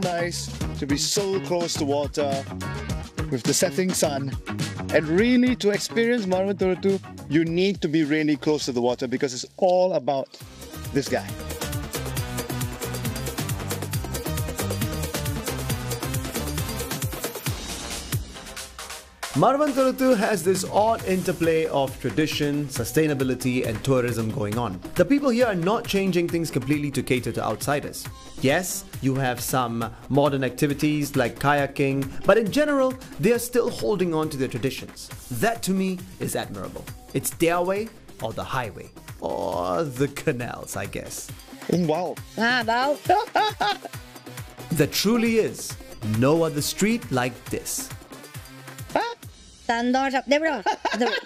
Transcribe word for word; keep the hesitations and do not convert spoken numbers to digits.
Nice to be so close to water with the setting sun. And really, to experience Maravan Torutu, you need to be really close to the water because it's all about this guy. Maravan Torutu has this odd interplay of tradition, sustainability and tourism going on. The people here are not changing things completely to cater to outsiders. Yes, you have some modern activities like kayaking, but in general, they are still holding on to their traditions. That to me is admirable. It's their way or the highway. Or the canals, I guess. Oh, wow. Ah, wow. There truly is no other street like this. Tandor sắp đếm rồi.